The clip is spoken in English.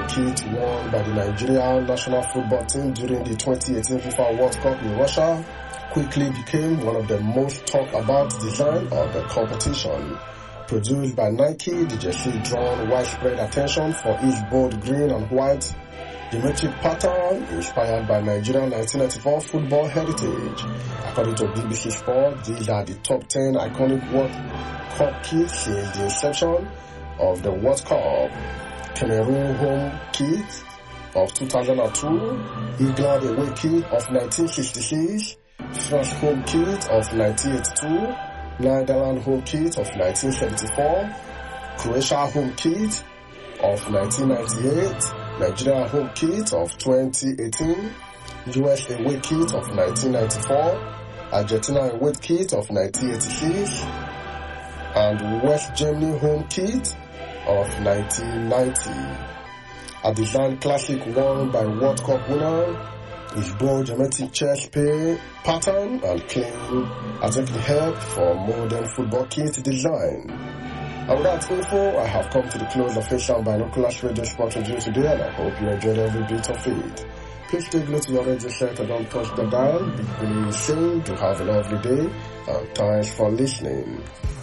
kit worn by the Nigerian national football team during the 2018 FIFA World Cup in Russia quickly became one of the most talked about designs of the competition. Produced by Nike, the jersey drawn widespread attention for its bold green and white geometric pattern inspired by Nigerian 1994 football heritage. According to BBC Sport, these are the top 10 iconic World Cup kits since the inception of the World Cup. Cameroon home kit of 2002, England away kit of 1966, France home kit of 1982, Netherlands home kit of 1974, Croatia home kit of 1998, Nigeria home kit of 2018, US away kit of 1994, Argentina away kit of 1986, and West Germany home kit of 1990. A design classic worn by World Cup winner, his bold geometric chest pattern and claim has taken help for modern football kit design. And with that info, I have come to the close of Asian Binoculars Radio Sport Review today, and I hope you enjoyed every bit of it. Please stay glued to your radio set and don't touch the dial. Be saying to have a lovely day, and thanks for listening.